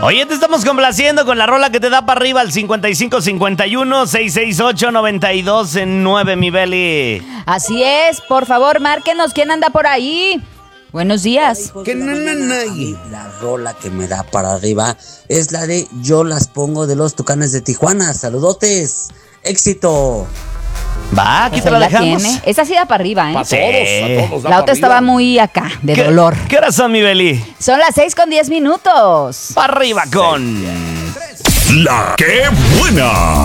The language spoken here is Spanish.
Oye, te estamos complaciendo con la rola que te da para arriba al 5551-668-9209, mi Beli. Así es, por favor, márquenos. ¿Quién anda por ahí? Buenos días. La rola que me da para arriba es la de Yo las pongo de los Tucanes de Tijuana. Saludotes, éxito. Va, aquí te la dejamos. Esa sí da para arriba, ¿eh? Sí. A todos La otra estaba muy acá, de dolor. ¿Qué horas son, mi Beli? Son las 6:10. Para arriba con... La que buena.